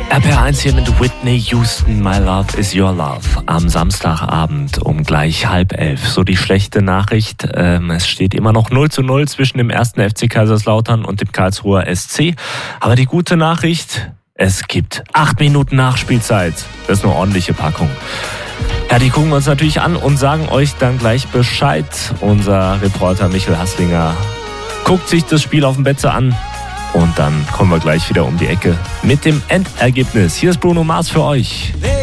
RPR1 hier mit Whitney Houston, My Love is Your Love. Am Samstagabend um gleich 10:30. So die schlechte Nachricht, es steht immer noch 0:0 zwischen dem 1. FC Kaiserslautern und dem Karlsruher SC. Aber die gute Nachricht, es gibt 8 Minuten Nachspielzeit. Das ist eine ordentliche Packung. Ja, die gucken wir uns natürlich an und sagen euch dann gleich Bescheid. Unser Reporter Michel Hasslinger guckt sich das Spiel auf dem Betze an. Und dann kommen wir gleich wieder um die Ecke mit dem Endergebnis. Hier ist Bruno Mars für euch.